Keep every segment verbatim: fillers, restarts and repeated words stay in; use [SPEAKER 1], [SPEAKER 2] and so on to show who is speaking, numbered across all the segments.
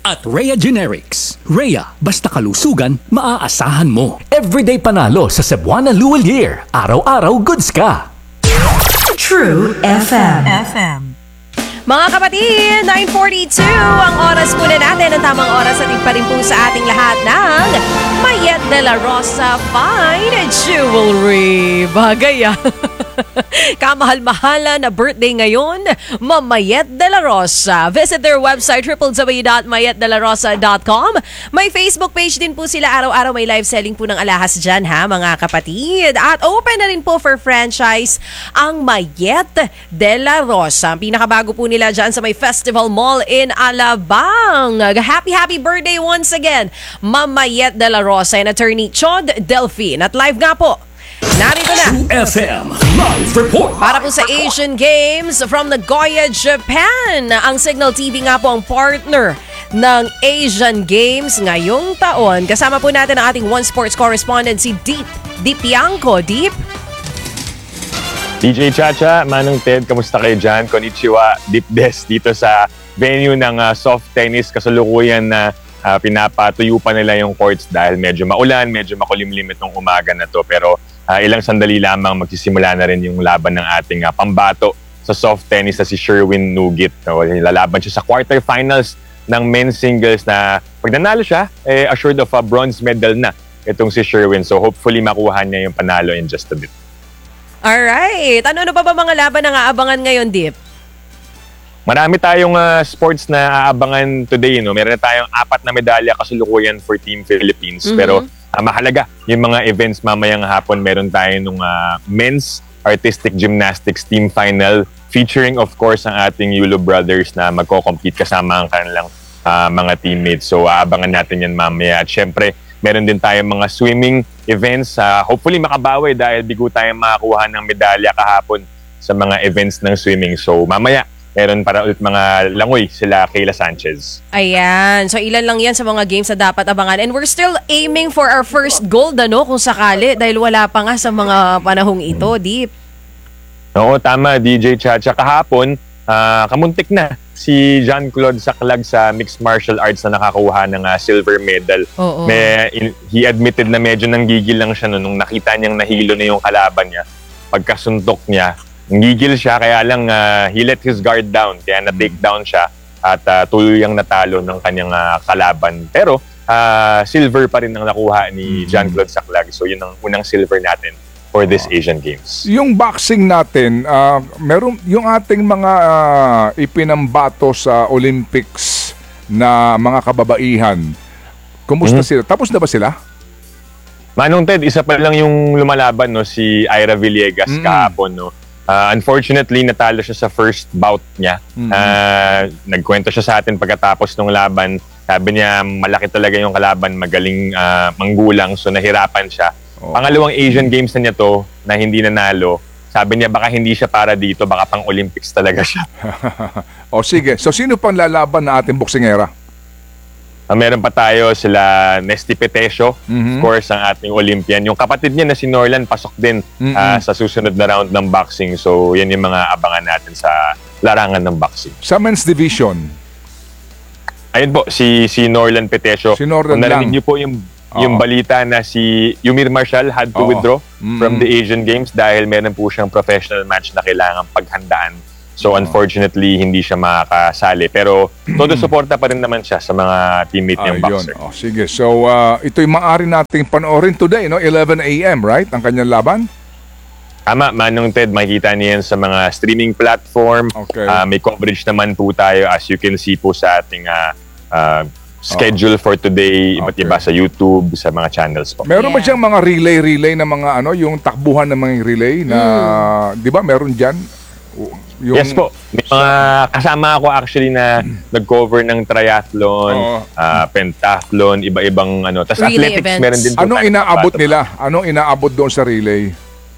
[SPEAKER 1] At Rhea Generics. Rhea, basta kalusugan, maaasahan mo. Everyday panalo sa Cebuana Luwal Year. Araw-araw goods ka.
[SPEAKER 2] True F M.
[SPEAKER 3] F M. Mga kapatid, nine forty-two ang oras muna natin. Ang tamang oras ating pa rin po sa ating lahat ng Mayet de la Rosa Fine Jewelry. Bagay ah. Kamahal-mahala na birthday ngayon, Mamayet de la Rosa. Visit their website, w w w dot mayet de la rosa dot com. May Facebook page din po sila. Araw-araw may live selling po ng alahas dyan ha, mga kapatid. At open na rin po for franchise ang Mayet de la Rosa. Ang pinakabago po nila dyan sa may Festival Mall in Alabang. Happy, happy birthday once again, Mamayet de la Rosa and Attorney Chod Delphine. At live nga po, narito na
[SPEAKER 1] True F M Live Report.
[SPEAKER 3] para po sa Asian Games from Nagoya, Japan. Ang Signal T V nga po ang partner ng Asian Games ngayong taon. Kasama po natin ang ating One Sports correspondent si Deep Deep Bianco. Deep?
[SPEAKER 4] D J Chacha, Manong Ted, kamusta kayo dyan? Konnichiwa, Deep Des dito sa venue ng uh, soft tennis. Kasalukuyan na uh, pinapatuyo pa nila yung courts dahil medyo maulan, medyo makulimlim itong umaga na to. Pero uh, ilang sandali lamang magsisimula na rin yung laban ng ating uh, pambato sa soft tennis na si Sherwin Nugit. No? Lalaban siya sa quarterfinals ng men's singles na pag nanalo siya, eh, assured of a bronze medal na itong si Sherwin. So hopefully makuha niya yung panalo in just a bit.
[SPEAKER 3] Alright. Ano-ano pa ba mga laban na aabangan ngayon, Deep?
[SPEAKER 4] Marami tayong uh, sports na aabangan today. No? Meron na tayong apat na medalya kasalukuyan for Team Philippines.
[SPEAKER 3] Mm-hmm.
[SPEAKER 4] Pero uh, mahalaga yung mga events mamayang hapon. Meron tayo nung uh, men's artistic gymnastics team final featuring of course ang ating Yulo brothers na magko-compete kasama ang kanilang uh, mga teammates. So aabangan natin yan mamaya. At syempre, meron din tayong mga swimming events. Uh, hopefully makabawi dahil bigo tayong makakuha ng medalya kahapon sa mga events ng swimming. So mamaya, meron para ulit mga langoy sila Kayla Sanchez.
[SPEAKER 3] Ayan. So ilan lang yan sa mga games na dapat abangan. And we're still aiming for our first gold, ano, kung sakali. Dahil wala pa nga sa mga panahong ito, Deep.
[SPEAKER 4] Oo, tama, D J Chacha. Kahapon, uh, kamuntik na si Jean-Claude Saclag sa mixed martial arts na nakakuha ng uh, silver medal.
[SPEAKER 3] Oo.
[SPEAKER 4] May, in, he admitted na medyo nanggigil lang siya no, nung nakita niyang nahilo na yung kalaban niya. Pagkasuntok niya, nanggigil siya kaya lang uh, he let his guard down. Kaya na-take down siya at uh, tuluyang natalo ng kanyang uh, kalaban. Pero uh, silver pa rin ang nakuha ni Jean-Claude Saclag. So yun ang unang silver natin for this Asian Games.
[SPEAKER 5] Yung boxing natin, uh, meron yung ating mga uh, ipinambato sa Olympics na mga kababaihan. Kumusta
[SPEAKER 4] Mm-hmm.
[SPEAKER 5] sila? Tapos na ba sila?
[SPEAKER 4] Manong Ted, isa pa lang yung lumalaban no, si Ira Villegas
[SPEAKER 5] Mm-hmm.
[SPEAKER 4] kahapon. No? Uh, unfortunately, natalo siya sa first bout niya.
[SPEAKER 5] Mm-hmm.
[SPEAKER 4] Uh, nagkwento siya sa atin pagkatapos ng laban. Sabi niya, malaki talaga yung kalaban, magaling uh, manggulang, so nahirapan siya. Oh. Pangalawang Asian Games na niya to na hindi nanalo. Sabi niya baka hindi siya para dito, baka pang Olympics talaga siya.
[SPEAKER 5] O sige, so sino pang lalaban na ating boksingera?
[SPEAKER 4] Uh, meron pa tayo sila Nesty Petesio,
[SPEAKER 5] Mm-hmm.
[SPEAKER 4] of course, ang ating Olympian. Yung kapatid niya na si Norlan, pasok din
[SPEAKER 5] Mm-hmm.
[SPEAKER 4] uh, sa susunod na round ng boxing. So yan yung mga abangan natin sa larangan ng boxing.
[SPEAKER 5] Sa men's division?
[SPEAKER 4] Ayun po, si si Norlan Petesio.
[SPEAKER 5] Si Norlan
[SPEAKER 4] Kung narinig
[SPEAKER 5] lang.
[SPEAKER 4] niyo po yung yung
[SPEAKER 5] Oo.
[SPEAKER 4] balita na si Yumir Marshall had to
[SPEAKER 5] Oo.
[SPEAKER 4] withdraw
[SPEAKER 5] Mm.
[SPEAKER 4] from the Asian Games dahil meron po siyang professional match na kailangan paghandaan. So unfortunately, hindi siya makakasali. Pero todo suporta pa rin naman siya sa mga teammate niyang
[SPEAKER 5] Ayun.
[SPEAKER 4] boxer.
[SPEAKER 5] O sige, so uh, ito'y maaari nating panoorin today, no? eleven a m, right? Ang kanyang laban?
[SPEAKER 4] Tama, Manong Ted, makikita niyo yan sa mga streaming platform.
[SPEAKER 5] Okay.
[SPEAKER 4] Ah, may coverage naman po tayo as you can see po sa ating ah, ah, schedule for today, iba't
[SPEAKER 5] Okay.
[SPEAKER 4] iba sa YouTube, sa mga channels po.
[SPEAKER 5] Meron ba
[SPEAKER 3] Yeah.
[SPEAKER 5] siyang mga relay-relay na mga ano, yung takbuhan ng mga relay na, di ba meron dyan? Yung,
[SPEAKER 4] Yes po. May mga kasama ako actually na nag-cover ng triathlon,
[SPEAKER 5] Oo.
[SPEAKER 4] ah, pentathlon, iba-ibang ano. Tapos
[SPEAKER 3] Relay
[SPEAKER 4] athletics
[SPEAKER 3] events.
[SPEAKER 4] meron din po.
[SPEAKER 5] Anong
[SPEAKER 4] tayo
[SPEAKER 5] inaabot
[SPEAKER 4] kabato.
[SPEAKER 5] nila? Anong inaabot doon sa relay?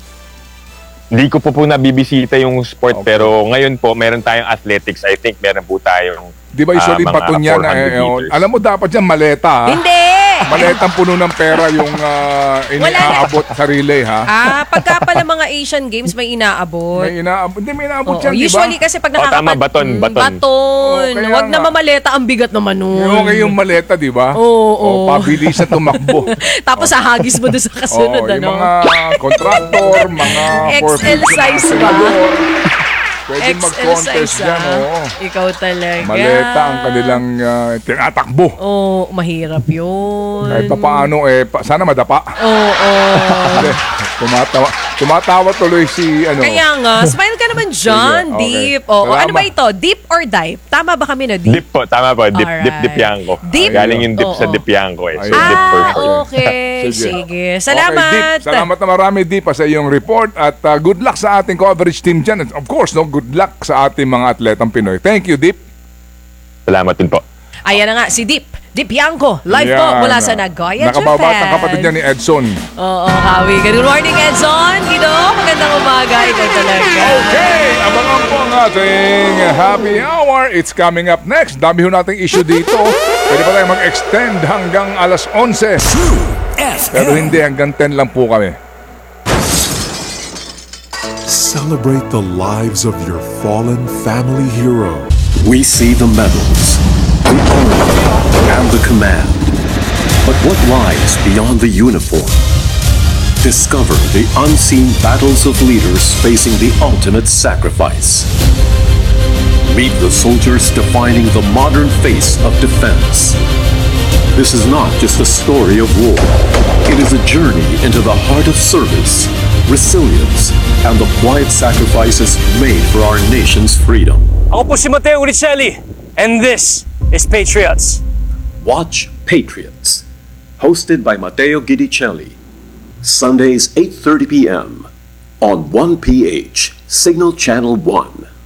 [SPEAKER 4] Hindi ko po po nabibisita yung sport
[SPEAKER 5] Okay.
[SPEAKER 4] pero ngayon po meron tayong athletics. I think meron po tayong
[SPEAKER 5] Di ba usually
[SPEAKER 4] ah, mga
[SPEAKER 5] bato niya na,
[SPEAKER 4] four hundred
[SPEAKER 5] eh, oh,
[SPEAKER 4] liters.
[SPEAKER 5] alam mo dapat yan maleta ha?
[SPEAKER 3] Hindi!
[SPEAKER 5] Maletang puno ng pera yung uh, iniaabot sa relay ha?
[SPEAKER 3] Ah, pagka pala mga Asian Games may inaabot.
[SPEAKER 5] May inaabot, hindi may inaabot
[SPEAKER 3] Oo,
[SPEAKER 5] yan, di ba?
[SPEAKER 3] usually kasi pag
[SPEAKER 4] Oh, tama,
[SPEAKER 3] nakakapat...
[SPEAKER 4] baton,
[SPEAKER 3] Mm,
[SPEAKER 4] baton.
[SPEAKER 3] baton.
[SPEAKER 5] Oh, kaya
[SPEAKER 3] Huwag na
[SPEAKER 5] nga.
[SPEAKER 3] mamaleta, ang bigat naman nun.
[SPEAKER 5] Yung okay yung maleta, di ba?
[SPEAKER 3] Oo,
[SPEAKER 5] O,
[SPEAKER 3] oo.
[SPEAKER 5] pabilis na tumakbo.
[SPEAKER 3] Tapos hahagis mo doon sa
[SPEAKER 5] Oo,
[SPEAKER 3] kasunod,
[SPEAKER 5] yung
[SPEAKER 3] ano?
[SPEAKER 5] mga contractor, mga
[SPEAKER 3] X L size ba?
[SPEAKER 5] Pwede
[SPEAKER 3] X L
[SPEAKER 5] mag-contest
[SPEAKER 3] size,
[SPEAKER 5] dyan,
[SPEAKER 3] ah.
[SPEAKER 5] oo.
[SPEAKER 3] Ikaw talaga.
[SPEAKER 5] Maleta ang kanilang uh, tinatakbo.
[SPEAKER 3] Oo, mahirap yun.
[SPEAKER 5] Kahit pa paano, eh, pa, sana madapa.
[SPEAKER 3] Oo, oo.
[SPEAKER 5] Hindi, tumatawa, tumatawa tuloy si, ano.
[SPEAKER 3] Kaya nga, smile ka naman dyan,
[SPEAKER 5] Sige, okay.
[SPEAKER 3] Deep. Oo,
[SPEAKER 5] Salamat.
[SPEAKER 3] ano ba ito? Deep or dive? Tama ba kami na Deep?
[SPEAKER 4] Dip po, tama po. Dip,
[SPEAKER 3] Alright.
[SPEAKER 4] dip, dip yanko.
[SPEAKER 3] Dip?
[SPEAKER 4] Galing yung dip
[SPEAKER 3] Oo.
[SPEAKER 4] sa dip yanko eh. So,
[SPEAKER 5] Ayun.
[SPEAKER 4] dip for
[SPEAKER 3] Ah,
[SPEAKER 4] sure.
[SPEAKER 3] okay.
[SPEAKER 5] Sige.
[SPEAKER 3] Sige.
[SPEAKER 5] Okay,
[SPEAKER 3] Salamat.
[SPEAKER 5] Deep. Salamat na marami, Deep, sa iyong report. At uh, good luck sa ating coverage team dyan. And of course, no, good luck sa ating mga atletang Pinoy. Thank you, Deep.
[SPEAKER 4] Salamat din po.
[SPEAKER 3] Ayan na nga, si Deep. Deep Yanko. Live po
[SPEAKER 5] Yan.
[SPEAKER 3] mula sa Nagoya,
[SPEAKER 5] Nakababatang
[SPEAKER 3] Japan.
[SPEAKER 5] kapatid niya ni Edson.
[SPEAKER 3] Oo, Kawi. Good morning, Edson. Gido, magandang umaga. Ikaw talaga.
[SPEAKER 5] Okay, abangan po ang ating happy hour. It's coming up next. Dami ho nating issue dito. Pwede pa tayo mag-extend hanggang alas onse.
[SPEAKER 1] True F
[SPEAKER 5] Pero
[SPEAKER 1] M.
[SPEAKER 5] hindi, hanggang ten lang po kami.
[SPEAKER 6] Celebrate the lives of your fallen family hero. We see the medals, the honor, and the command. But what lies beyond the uniform? Discover the unseen battles of leaders facing the ultimate sacrifice. Meet the soldiers defining the modern face of defense. This is not just a story of war. It is a journey into the heart of service, resilience, and the quiet sacrifices made for our nation's freedom.
[SPEAKER 7] Ako po si Mateo Uricelli, and this is Patriots.
[SPEAKER 6] Watch Patriots, hosted by Matteo Guidicelli. Sundays eight thirty p.m. on one P H, Signal Channel one.